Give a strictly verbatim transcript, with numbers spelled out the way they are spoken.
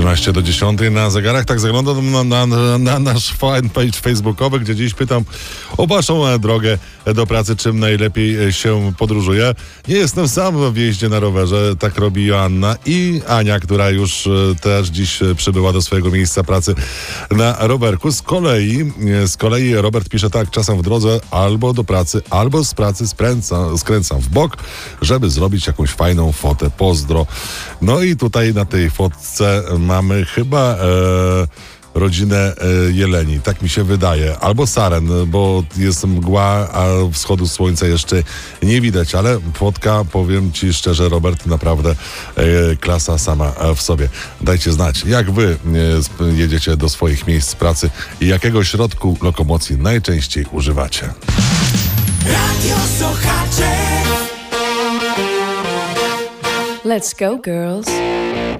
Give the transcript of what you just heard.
trzynaście do dziesiątej na zegarach. Tak zaglądam na, na, na, na nasz fanpage facebookowy, gdzie dziś pytam o waszą drogę do pracy, czym najlepiej się podróżuje. Nie jestem sam w jeździe na rowerze, tak robi Joanna i Ania, która już też dziś przybyła do swojego miejsca pracy na rowerku. Z kolei, z kolei Robert pisze tak, czasem w drodze albo do pracy, albo z pracy skręcam, skręcam w bok, żeby zrobić jakąś fajną fotę. Pozdro. No i tutaj na tej fotce mamy chyba e, rodzinę e, jeleni, tak mi się wydaje, albo saren, bo jest mgła, a wschodu słońca jeszcze nie widać, ale fotka, powiem ci szczerze, Robert, naprawdę e, klasa sama w sobie. Dajcie znać, jak wy e, jedziecie do swoich miejsc pracy i jakiego środku lokomocji najczęściej używacie. Radio Słuchacze. Let's go, girls.